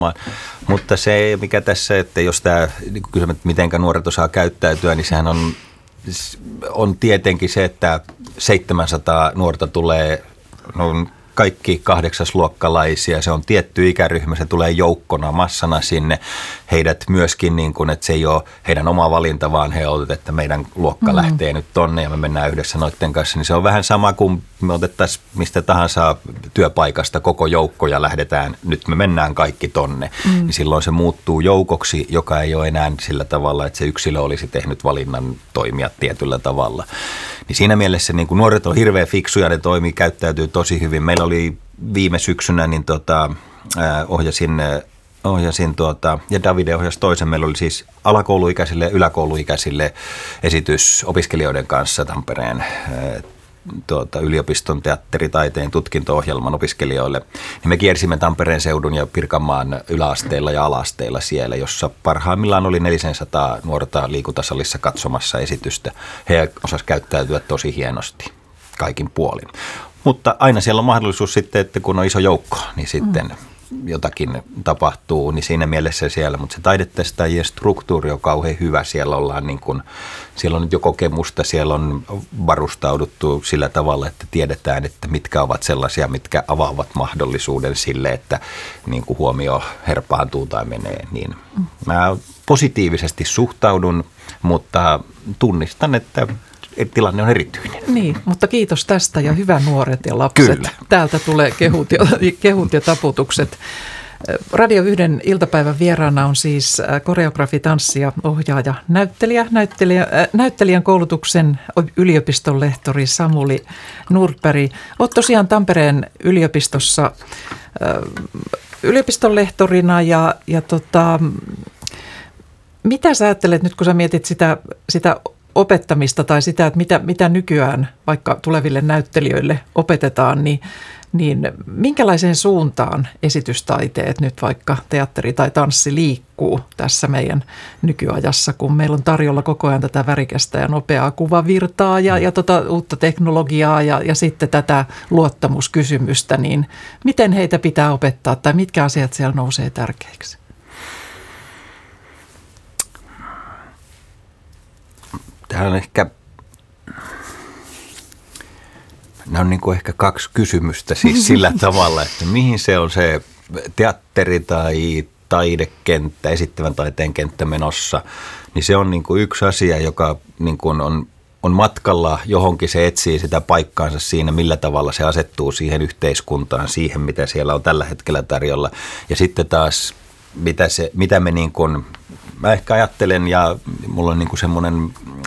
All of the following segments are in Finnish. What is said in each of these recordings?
Mutta se, mikä tässä, että jos tämä kysymys, että mitenkä nuoret osaa käyttäytyä, niin sehän on tietenkin se, että 700 nuorta tulee, kaikki 8-luokkalaisia, se on tietty ikäryhmä, se tulee joukkona, massana sinne. Heidät myöskin, niin kuin, että se ei ole heidän oma valinta, vaan he ovat, että meidän luokka lähtee nyt tonne ja me mennään yhdessä noiden kanssa. Niin se on vähän sama kuin me otettaisiin mistä tahansa työpaikasta koko joukko ja lähdetään, nyt me mennään kaikki tonne. Niin silloin se muuttuu joukoksi, joka ei ole enää sillä tavalla, että se yksilö olisi tehnyt valinnan toimia tietyllä tavalla. Niin siinä mielessä niin kuin nuoret on hirveän fiksuja, ne toimii, käyttäytyy tosi hyvin. Meillä oli viime syksynä, niin ohjasin ja Davide ohjasi toisen. Meillä oli siis alakouluikäisille ja yläkouluikäisille esitys opiskelijoiden kanssa Tampereen yliopiston teatteritaiteen tutkinto-ohjelman opiskelijoille. Niin me kiersimme Tampereen seudun ja Pirkanmaan yläasteilla ja ala-asteilla siellä, jossa parhaimmillaan oli 400 nuorta liikuntasalissa katsomassa esitystä. He osasivat käyttäytyä tosi hienosti kaikin puolin. Mutta aina siellä on mahdollisuus sitten, että kun on iso joukko, niin sitten jotakin tapahtuu, niin siinä mielessä siellä, mutta se taidetestaajien struktuuri on kauhean hyvä. Siellä ollaan niin kuin, siellä on nyt jo kokemusta, siellä on varustauduttu sillä tavalla, että tiedetään, että mitkä ovat sellaisia, mitkä avaavat mahdollisuuden sille, että niin kuin huomio herpaantuu tai menee. Niin mä positiivisesti suhtaudun, mutta tunnistan, että tilanne on erityinen. Niin, mutta kiitos tästä ja hyvä nuoret ja lapset. Kyllä. Täältä tulee kehut ja taputukset. Radio 1 iltapäivän vieraana on siis koreografi, tanssija, ohjaaja, näyttelijän koulutuksen yliopiston lehtori Samuli Nordberg. Olet tosiaan Tampereen yliopistossa yliopiston lehtorina ja mitä sä ajattelet nyt, kun sä mietit sitä opettamista tai sitä, että mitä nykyään vaikka tuleville näyttelijöille opetetaan, niin minkälaiseen suuntaan esitystaiteet nyt vaikka teatteri tai tanssi liikkuu tässä meidän nykyajassa, kun meillä on tarjolla koko ajan tätä värikästä ja nopeaa kuvavirtaa ja uutta teknologiaa ja sitten tätä luottamuskysymystä, niin miten heitä pitää opettaa tai mitkä asiat siellä nousee tärkeiksi? Tämä on ehkä, nämä on niin kuin ehkä kaksi kysymystä siis sillä tavalla, että mihin se on se teatteri tai taidekenttä, esittävän taiteen kenttä menossa, niin se on niin kuin yksi asia, joka niin kuin on matkalla johonkin, se etsii sitä paikkaansa siinä, millä tavalla se asettuu siihen yhteiskuntaan, siihen mitä siellä on tällä hetkellä tarjolla ja sitten taas mitä me niin kuin, mä ehkä ajattelen ja mulla on niin kuin semmoinen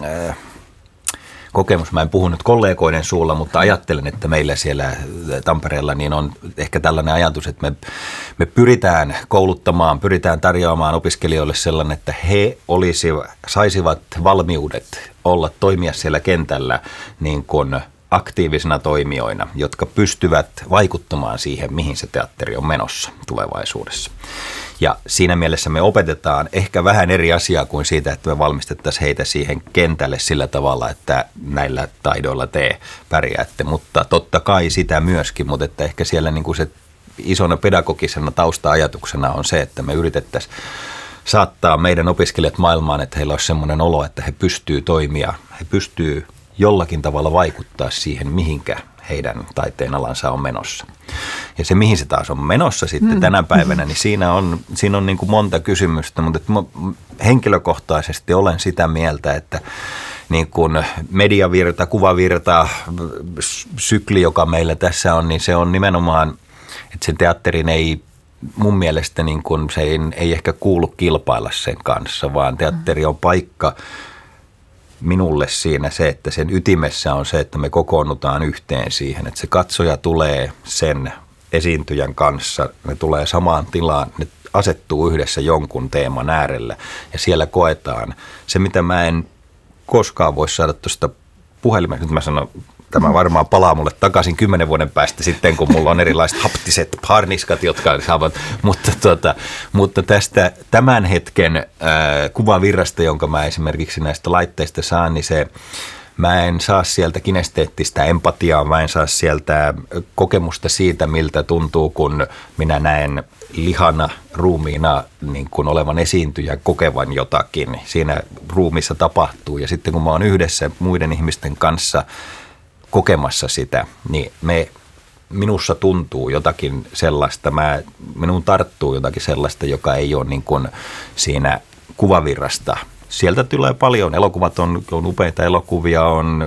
kokemus, mä en puhu nyt kollegoiden suulla, mutta ajattelen, että meillä siellä Tampereella niin on ehkä tällainen ajatus, että me pyritään kouluttamaan, pyritään tarjoamaan opiskelijoille sellainen, että he saisivat valmiudet toimia siellä kentällä niin kuin aktiivisina toimijoina, jotka pystyvät vaikuttamaan siihen, mihin se teatteri on menossa tulevaisuudessa. Ja siinä mielessä me opetetaan ehkä vähän eri asiaa kuin siitä, että me valmistettaisiin heitä siihen kentälle sillä tavalla, että näillä taidoilla te pärjäätte. Mutta totta kai sitä myöskin, mutta että ehkä siellä niin kuin se isona pedagogisena tausta-ajatuksena on se, että me yritettäisiin saattaa meidän opiskelijat maailmaan, että heillä olisi semmoinen olo, että he pystyy toimia, he pystyy jollakin tavalla vaikuttaa siihen, mihinkä heidän taiteen alansa on menossa. Ja se, mihin se taas on menossa sitten tänä päivänä, niin siinä on niin kuin monta kysymystä, mutta henkilökohtaisesti olen sitä mieltä, että niin kuin mediavirta, kuvavirta, sykli, joka meillä tässä on, niin se on nimenomaan, että sen teatterin ei mun mielestä niin kuin se ei ehkä kuulu kilpailla sen kanssa, vaan teatteri on paikka minulle siinä se, että sen ytimessä on se, että me kokoonnutaan yhteen siihen, että se katsoja tulee sen esiintyjän kanssa, ne tulee samaan tilaan, ne asettuu yhdessä jonkun teeman äärellä ja siellä koetaan se, mitä mä en koskaan voi saada tuosta puhelimesta. Nyt mä sanon, tämä varmaan palaa mulle takaisin 10 vuoden päästä sitten, kun mulla on erilaiset haptiset harniskat, jotka saavat, mutta tästä tämän hetken kuvavirrasta, jonka mä esimerkiksi näistä laitteista saan, niin Mä en saa sieltä kinesteettistä empatiaa, mä en saa sieltä kokemusta siitä, miltä tuntuu, kun minä näen lihana ruumiina niin kuin olevan esiintyjä kokevan jotakin. Siinä ruumissa tapahtuu ja sitten kun mä oon yhdessä muiden ihmisten kanssa kokemassa sitä, niin minussa tuntuu jotakin sellaista, minun tarttuu jotakin sellaista, joka ei ole niin kuin siinä kuvavirrasta. Sieltä tulee paljon, elokuvat on upeita elokuvia, on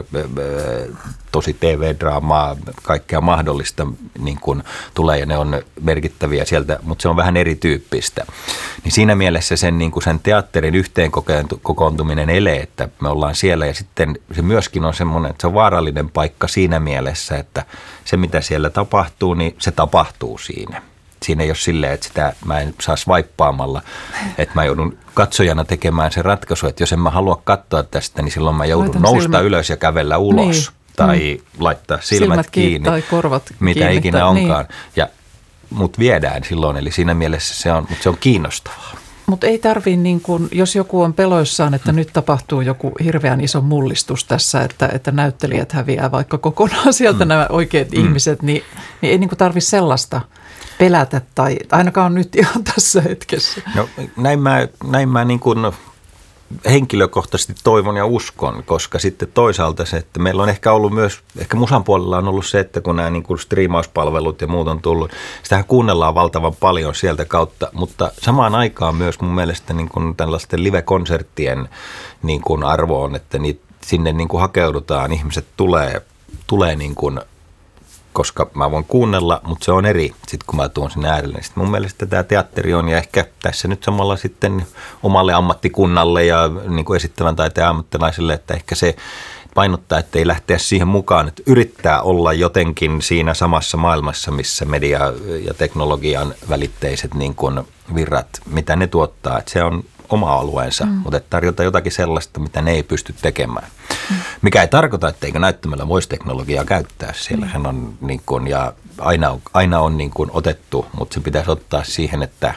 tosi TV-draamaa, kaikkea mahdollista niin kuin tulee ja ne on merkittäviä sieltä, mutta se on vähän erityyppistä. Niin siinä mielessä sen, niin kuin sen teatterin yhteen kokoontuminen elee, että me ollaan siellä ja sitten se myöskin on semmoinen, että se on vaarallinen paikka siinä mielessä, että se mitä siellä tapahtuu, niin se tapahtuu siinä. Siinä ei ole silleen, että sitä mä en saa swipeaamalla, että mä joudun katsojana tekemään se ratkaisu, että jos en mä halua katsoa tästä, niin silloin mä joudun nousta ylös ja kävellä ulos niin. Tai laittaa silmät kiinni tai korvat mitä kiinni, ikinä onkaan. Niin. Ja mut viedään silloin, eli siinä mielessä se on kiinnostavaa. Mutta ei tarvitse, niin kun, jos joku on peloissaan, että nyt tapahtuu joku hirveän iso mullistus tässä, että näyttelijät häviää vaikka kokonaan sieltä nämä oikeat ihmiset, niin ei niin tarvitse sellaista pelätä tai ainakaan nyt ihan tässä hetkessä. No näin mä niin kuin henkilökohtaisesti toivon ja uskon, koska sitten toisaalta se, että meillä on ehkä ollut myös, ehkä musan puolella on ollut se, että kun nämä niin kuin striimauspalvelut ja muut on tullut, sitähän kuunnellaan valtavan paljon sieltä kautta, mutta samaan aikaan myös mun mielestä niin kuin tällaisten live-konserttien niin kuin arvo on, että sinne niin kuin hakeudutaan, ihmiset tulee niin kuin, koska mä voin kuunnella, mutta se on eri sitten kun mä tuun sinne äärelle. Sitten mun mielestä tämä teatteri on ja ehkä tässä nyt samalla sitten omalle ammattikunnalle ja niin kuin esittävän taiteen ammattilaisille, että ehkä se painottaa, että ei lähteä siihen mukaan, että yrittää olla jotenkin siinä samassa maailmassa, missä media ja teknologian välitteiset niin kuin virrat, mitä ne tuottaa, että se on oma alueensa, mutta tarjota jotakin sellaista, mitä ne ei pysty tekemään. Mikä ei tarkoita, etteikö näyttämällä voisi teknologiaa käyttää. Siellähän on niin kuin, ja aina on niin kuin otettu, mutta se pitäisi ottaa siihen, että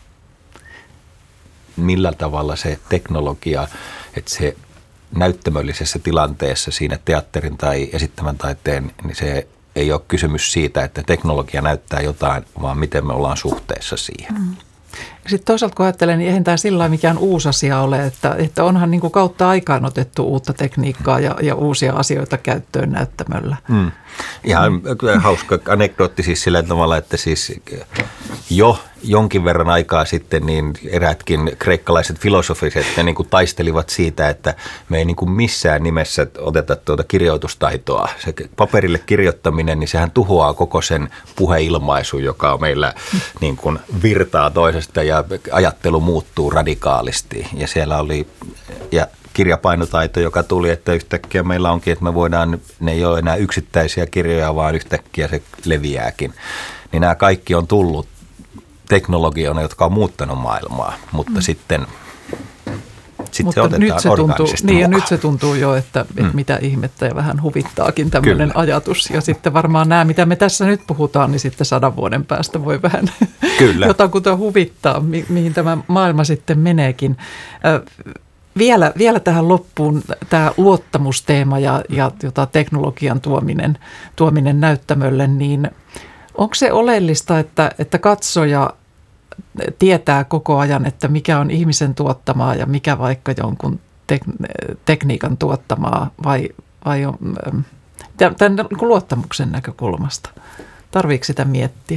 millä tavalla se teknologia, että se näyttämöllisessä tilanteessa siinä teatterin tai esittävän taiteen, niin se ei ole kysymys siitä, että teknologia näyttää jotain, vaan miten me ollaan suhteessa siihen. Sitten toisaalta kun ajattelen, niin eihän tämä sillä lailla mikään uusi asia ole, että onhan niin kuin kautta aikaan otettu uutta tekniikkaa ja uusia asioita käyttöön näyttämöllä. Ihan hauska anekdootti siis sillä tavalla, että siis jo jonkin verran aikaa sitten niin eräätkin kreikkalaiset filosofiset ne niin kuin taistelivat siitä, että me ei niin kuin missään nimessä oteta tuota kirjoitustaitoa. Se paperille kirjoittaminen, niin sehän tuhoaa koko sen puheilmaisun, joka meillä niin kuin virtaa toisesta ja ajattelu muuttuu radikaalisti. Ja siellä oli kirjapainotaito, joka tuli, että yhtäkkiä meillä onkin, että me voidaan, ne ei ole enää yksittäisiä kirjoja, vaan yhtäkkiä se leviääkin. Niin nämä kaikki on tullut teknologioina, jotka on muuttanut maailmaa, mutta sitten se otetaan nyt se orgaanisesti mukaan. Ja nyt mukaan. Se tuntuu jo, että mitä ihmettä ja vähän huvittaakin tämmöinen ajatus. Ja sitten varmaan nämä, mitä me tässä nyt puhutaan, niin sitten 100 vuoden päästä voi vähän jotakuta huvittaa, mihin tämä maailma sitten meneekin. Vielä tähän loppuun tämä luottamusteema ja teknologian tuominen näyttämölle, niin onko se oleellista, että katsoja tietää koko ajan, että mikä on ihmisen tuottamaa ja mikä vaikka jonkun tekniikan tuottamaa vai on tämän luottamuksen näkökulmasta? Tarviiko sitä miettiä?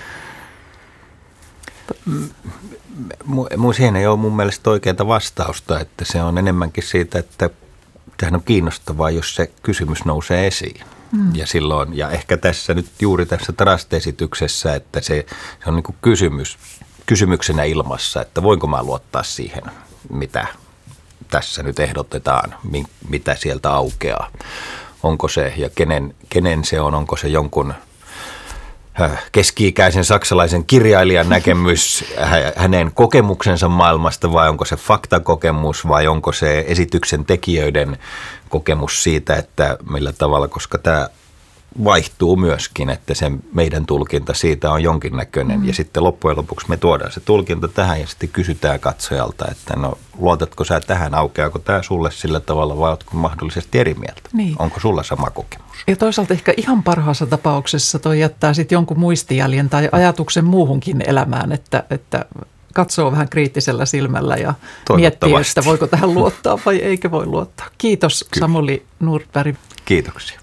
Siihen ei ole mun mielestä oikeaa vastausta, että se on enemmänkin siitä, että tämähän on kiinnostavaa, jos se kysymys nousee esiin. Ja silloin, ja ehkä tässä nyt juuri tässä Trust-esityksessä, että se on niin kuin kysymyksenä ilmassa, että voinko mä luottaa siihen, mitä tässä nyt ehdotetaan, mitä sieltä aukeaa. Onko se ja kenen se on, onko se jonkun keski-ikäisen saksalaisen kirjailijan näkemys hänen kokemuksensa maailmasta vai onko se faktakokemus vai onko se esityksen tekijöiden kokemus siitä, että millä tavalla, koska tämä vaihtuu myöskin, että se meidän tulkinta siitä on jonkinnäköinen. Ja sitten loppujen lopuksi me tuodaan se tulkinta tähän ja sitten kysytään katsojalta, että no luotatko sä tähän, aukeako tämä sulle sillä tavalla vai ootko mahdollisesti eri mieltä? Niin. Onko sulla sama kokemus? Ja toisaalta ehkä ihan parhaassa tapauksessa toi jättää sitten jonkun muistijäljen tai ajatuksen muuhunkin elämään, että katsoo vähän kriittisellä silmällä ja miettii, että voiko tähän luottaa vai eikö voi luottaa. Kiitos Samuli Nordberg. Kiitoksia.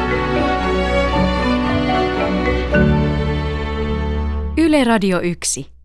Yle Radio 1.